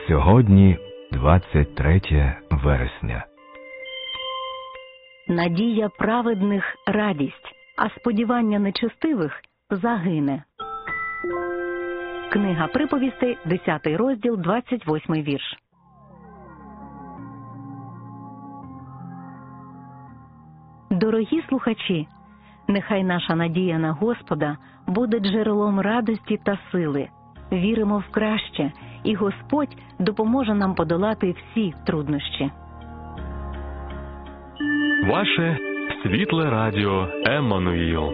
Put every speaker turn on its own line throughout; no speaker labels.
Сьогодні 23 вересня.
Надія праведних – радість, а сподівання нечестивих – загине. Книга приповістей, 10 розділ, 28 вірш. Дорогі слухачі, нехай наша надія на Господа буде джерелом радості та сили. Віримо в краще, і Господь допоможе нам подолати всі труднощі.
Ваше світле радіо Еммануїл.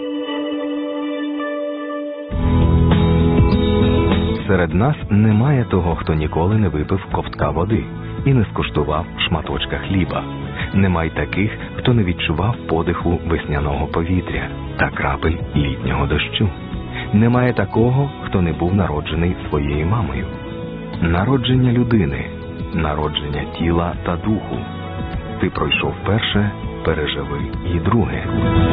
Серед нас немає того, хто ніколи не випив ковтка води і не скуштував шматочка хліба. Немає таких, хто не відчував подиху весняного повітря та крапель літнього дощу. Немає такого, хто не був народжений своєю мамою. Народження людини, народження тіла та духу. Ти пройшов перше, переживи і друге.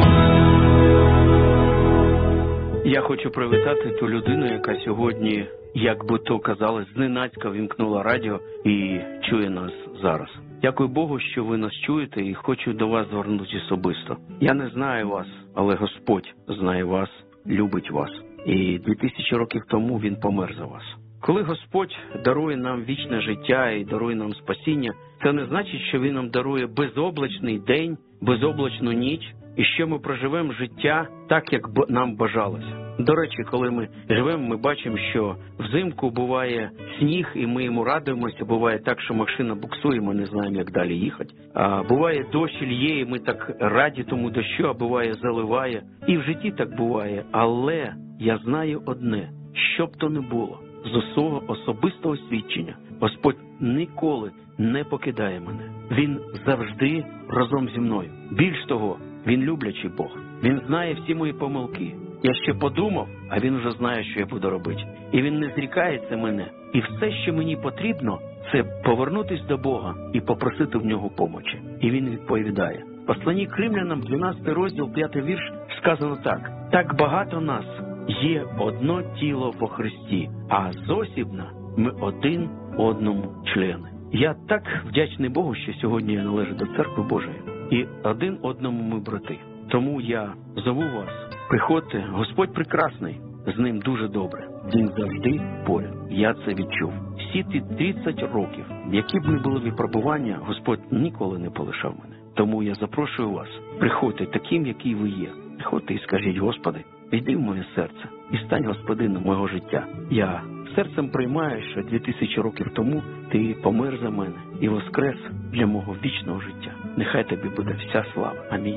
Я хочу привітати ту людину, яка сьогодні, як би то казалось, зненацька вімкнула радіо і чує нас зараз. Дякую Богу, що ви нас чуєте, і хочу до вас звернутися особисто. Я не знаю вас, але Господь знає вас, любить вас. І 2000 років тому Він помер за вас. Коли Господь дарує нам вічне життя і дарує нам спасіння, це не значить, що Він нам дарує безоблачний день, безоблачну ніч, і що ми проживемо життя так, як нам бажалося. До речі, коли ми живемо, ми бачимо, що взимку буває сніг, і ми йому радуємося. Буває так, що машина буксує, ми не знаємо, як далі їхати. А буває дощ лє, і ми так раді тому дощу, а буває заливає. І в житті так буває. Але я знаю одне, що б то не було, з свого особистого свідчення, Господь ніколи не покидає мене. Він завжди разом зі мною. Більш того, Він люблячий Бог. Він знає всі мої помилки. Я ще подумав, а Він вже знає, що я буду робити. І Він не зрікається мене. І все, що мені потрібно, це повернутися до Бога і попросити в Нього помочі. І Він відповідає. В посланні к Римлянам, 12 розділ, 5 вірш, сказано так. Так багато нас є одно тіло во Христі, а зосібно ми один одному члени. Я так вдячний Богу, що сьогодні я належу до Церкви Божої. І один одному ми брати. Тому я зову вас, приходьте, Господь прекрасний, з ним дуже добре. Він завжди поряд. Я це відчув. Всі ті 30 років, які б не були випробування, Господь ніколи не полишав мене. Тому я запрошую вас, приходьте таким, який ви є. Приходьте і скажіть, Господи, війди в моє серце і стань господином мого життя. Я серцем приймаю, що 2000 років тому Ти помер за мене і воскрес для мого вічного життя. Нехай Тобі буде вся слава. Амінь.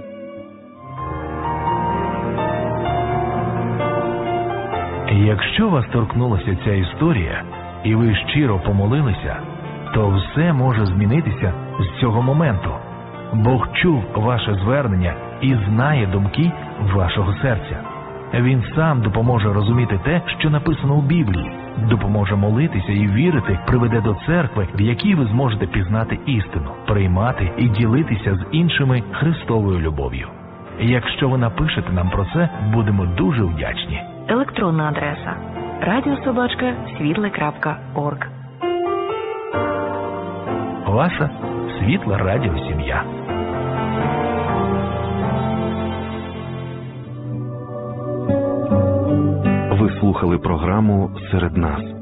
Якщо вас торкнулася ця історія, і ви щиро помолилися, то все може змінитися з цього моменту. Бог чув ваше звернення і знає думки вашого серця. Він сам допоможе розуміти те, що написано у Біблії, допоможе молитися і вірити, приведе до церкви, в якій ви зможете пізнати істину, приймати і ділитися з іншими Христовою любов'ю. Якщо ви напишете нам про це, будемо дуже вдячні.
Електронна адреса radio@світле.орг.
Ваша світла радіосім'я.
Ви слухали програму «Серед нас»